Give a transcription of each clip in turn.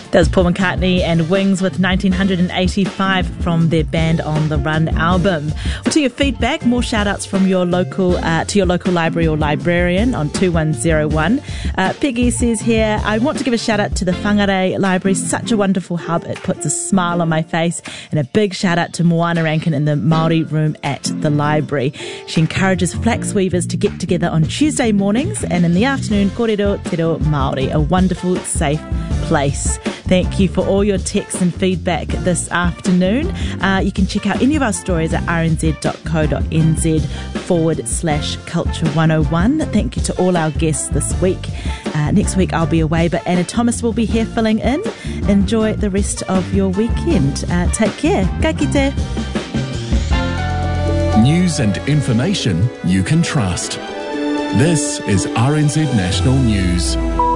That was Paul McCartney and Wings with 1985 from their Band on the Run album. To your feedback, more shout-outs from your local to your local library or librarian on 2101. Peggy says here, I want to give a shout-out to the Whangarei Library. Such a wonderful hub. It puts a smile on my face. And a big shout-out to Moana Rankin in the Māori room at the library. She encourages flax weavers to get together on Tuesday mornings and in the afternoon, kōrero te reo Māori, a wonderful, safe place. Thank you for all your texts and feedback this afternoon. You can check out any of our stories at rnz.co.nz/Culture 101. Thank you to all our guests this week. Next week I'll be away, but Anna Thomas will be here filling in. Enjoy the rest of your weekend. Take care. Ka kite. News and information you can trust. This is RNZ National News.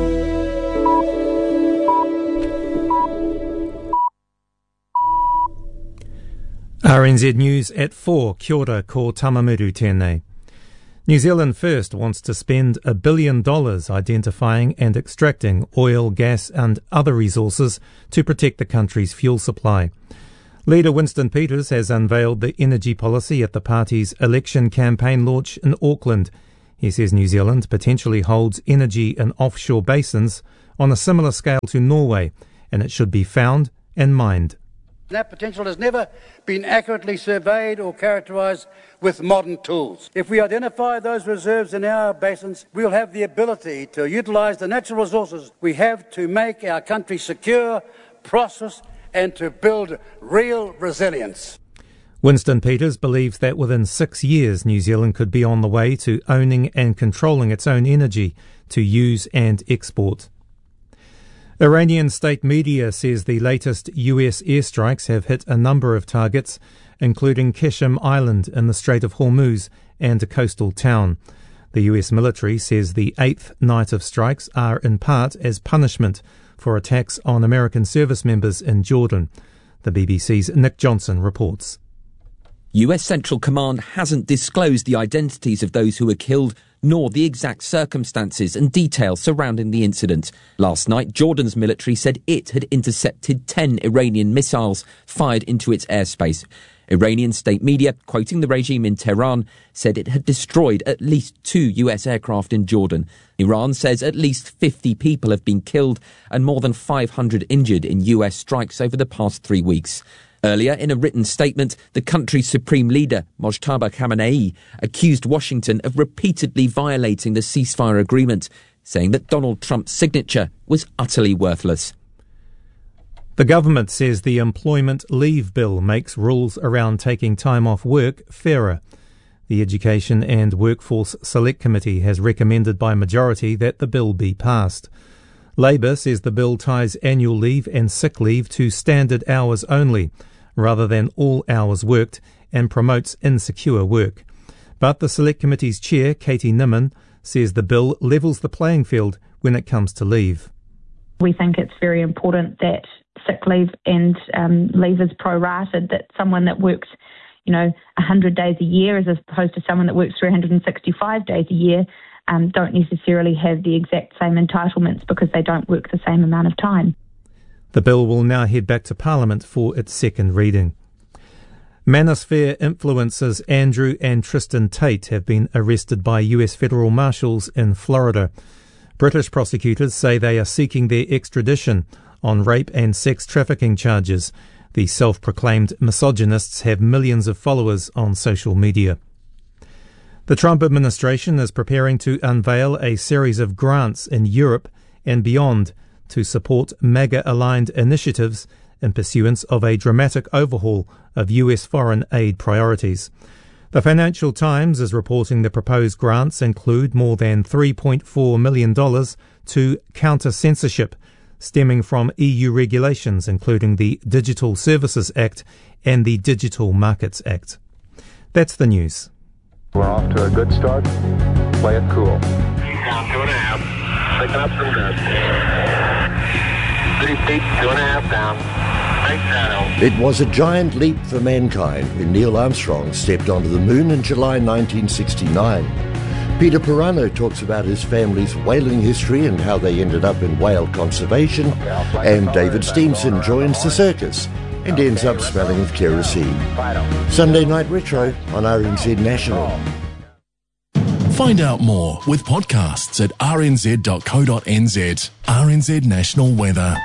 RNZ News at 4, kia ora ko Tamamiru tēnei. New Zealand First wants to spend $1 billion identifying and extracting oil, gas and other resources to protect the country's fuel supply. Leader Winston Peters has unveiled the energy policy at the party's election campaign launch in Auckland. He says New Zealand potentially holds energy in offshore basins on a similar scale to Norway, and it should be found and mined. That potential has never been accurately surveyed or characterised with modern tools. If we identify those reserves in our basins, we'll have the ability to utilise the natural resources we have to make our country secure, prosperous and to build real resilience. Winston Peters believes that within 6 years New Zealand could be on the way to owning and controlling its own energy to use and export. Iranian state media says the latest US airstrikes have hit a number of targets, including Qeshm Island in the Strait of Hormuz and a coastal town. The US military says the 8th night of strikes are in part as punishment for attacks on American service members in Jordan. The BBC's Nick Johnson reports. US Central Command hasn't disclosed the identities of those who were killed, nor the exact circumstances and details surrounding the incident. Last night, Jordan's military said it had intercepted 10 Iranian missiles fired into its airspace. Iranian state media, quoting the regime in Tehran, said it had destroyed at least 2 US aircraft in Jordan. Iran says at least 50 people have been killed and more than 500 injured in US strikes over the past 3 weeks. Earlier, in a written statement, the country's supreme leader, Mojtaba Khamenei, accused Washington of repeatedly violating the ceasefire agreement, saying that Donald Trump's signature was utterly worthless. The government says the Employment Leave Bill makes rules around taking time off work fairer. The Education and Workforce Select Committee has recommended by majority that the bill be passed. Labour says the bill ties annual leave and sick leave to standard hours only, rather than all hours worked, and promotes insecure work. But the Select Committee's chair, Katie Nimmin, says the bill levels the playing field when it comes to leave. We think it's very important that sick leave and leave is prorated, that someone that works, 100 days a year as opposed to someone that works 365 days a year don't necessarily have the exact same entitlements because they don't work the same amount of time. The bill will now head back to Parliament for its second reading. Manosphere influencers Andrew and Tristan Tate have been arrested by US federal marshals in Florida. British prosecutors say they are seeking their extradition on rape and sex trafficking charges. The self-proclaimed misogynists have millions of followers on social media. The Trump administration is preparing to unveil a series of grants in Europe and beyond to support MAGA-aligned initiatives in pursuance of a dramatic overhaul of US foreign aid priorities. The Financial Times is reporting the proposed grants include more than $3.4 million to counter censorship, stemming from EU regulations including the Digital Services Act and the Digital Markets Act. That's the news. We're off to a good start. Play it cool. Down 2.5. Picking up some good. 3 feet, 2.5 down. Right shadow. It was a giant leap for mankind when Neil Armstrong stepped onto the moon in July 1969. Peter Pirano talks about his family's whaling history and how they ended up in whale conservation. And David Steamson joins the circus and ends up smelling of kerosene. Sunday Night Retro on RNZ National. Find out more with podcasts at rnz.co.nz. RNZ National Weather.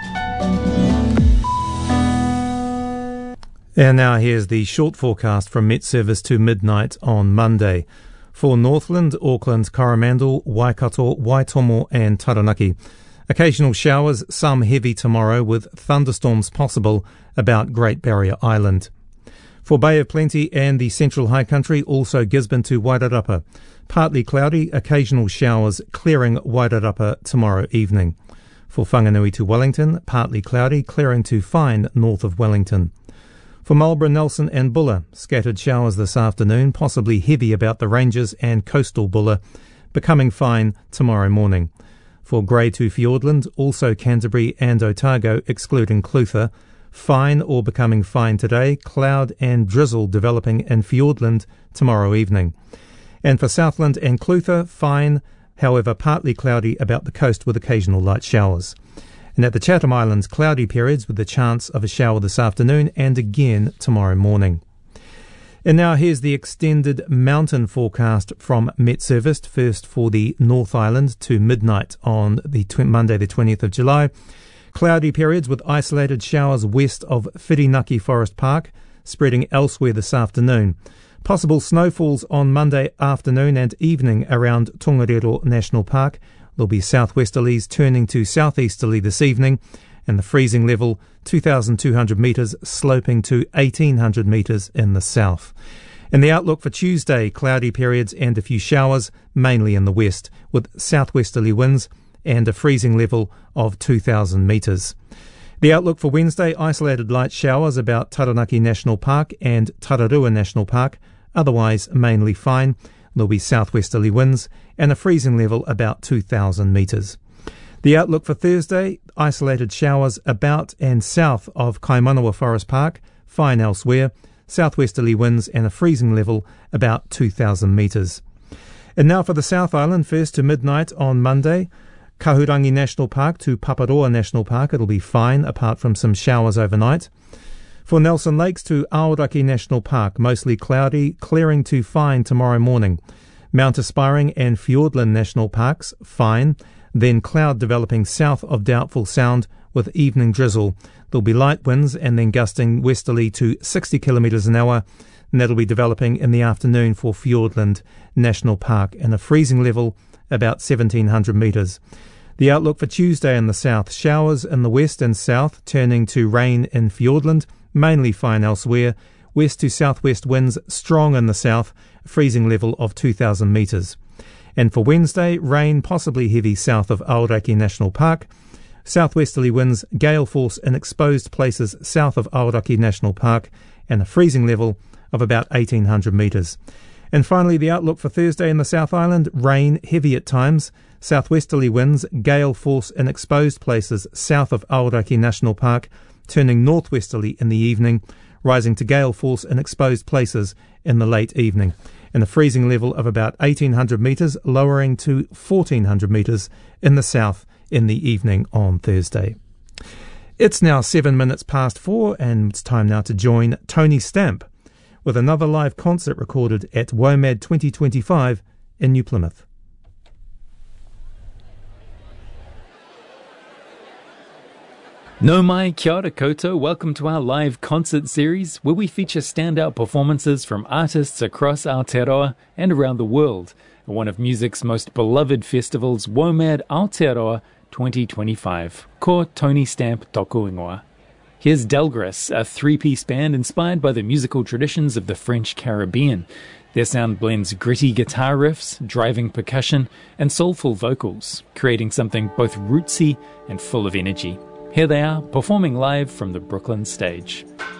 And now here's the short forecast from Met Service to midnight on Monday. For Northland, Auckland, Coromandel, Waikato, Waitomo and Taranaki. Occasional showers, some heavy tomorrow with thunderstorms possible about Great Barrier Island. For Bay of Plenty and the Central High Country, also Gisborne to Wairarapa. Partly cloudy, occasional showers clearing Wairarapa tomorrow evening. For Whanganui to Wellington, partly cloudy, clearing to fine north of Wellington. For Marlborough, Nelson and Buller, scattered showers this afternoon, possibly heavy about the ranges and coastal Buller, becoming fine tomorrow morning. For Grey to Fiordland, also Canterbury and Otago, excluding Clutha, fine or becoming fine today, cloud and drizzle developing in Fiordland tomorrow evening. And for Southland and Clutha, fine, however partly cloudy about the coast with occasional light showers. And at the Chatham Islands, cloudy periods with the chance of a shower this afternoon and again tomorrow morning. And now here's the extended mountain forecast from Met Service, first for the North Island to midnight on the Monday the 20th of July. Cloudy periods with isolated showers west of Whirinaki Forest Park, spreading elsewhere this afternoon. Possible snowfalls on Monday afternoon and evening around Tongariro National Park. There'll be southwesterlies turning to southeasterly this evening, and the freezing level 2,200 metres sloping to 1,800 metres in the south. In the outlook for Tuesday, cloudy periods and a few showers, mainly in the west, with southwesterly winds and a freezing level of 2,000 metres. The outlook for Wednesday, isolated light showers about Taranaki National Park and Tararua National Park, otherwise mainly fine. There'll be southwesterly winds and a freezing level about 2,000 metres. The outlook for Thursday, isolated showers about and south of Kaimanawa Forest Park, fine elsewhere, southwesterly winds and a freezing level about 2,000 metres. And now for the South Island, first to midnight on Monday, Kahurangi National Park to Paparoa National Park, it'll be fine apart from some showers overnight. For Nelson Lakes to Aoraki National Park, mostly cloudy, clearing to fine tomorrow morning. Mount Aspiring and Fiordland National Parks, fine. Then cloud developing south of Doubtful Sound with evening drizzle. There'll be light winds and then gusting westerly to 60 kilometres an hour. And that'll be developing in the afternoon for Fiordland National Park and a freezing level about 1,700 metres. The outlook for Tuesday in the south, showers in the west and south, turning to rain in Fiordland, mainly fine elsewhere. West to southwest winds strong in the south, freezing level of 2,000 metres. And for Wednesday, rain possibly heavy south of Aoraki National Park. Southwesterly winds, gale force in exposed places south of Aoraki National Park, and a freezing level of about 1,800 metres. And finally, the outlook for Thursday in the South Island, rain heavy at times, southwesterly winds, gale force in exposed places south of Aoraki National Park, turning northwesterly in the evening, rising to gale force in exposed places in the late evening, and a freezing level of about 1,800 metres, lowering to 1,400 metres in the south in the evening on Thursday. It's now 4:07, and it's time now to join Tony Stamp with another live concert recorded at WOMAD 2025 in New Plymouth. Nau mai, kia ora koutou. Welcome to our live concert series where we feature standout performances from artists across Aotearoa and around the world at one of music's most beloved festivals, WOMAD Aotearoa 2025. Ko Tony Stamp toku ingoa. Here's Delgris, a three-piece band inspired by the musical traditions of the French Caribbean. Their sound blends gritty guitar riffs, driving percussion, and soulful vocals, creating something both rootsy and full of energy. Here they are, performing live from the Brooklyn stage.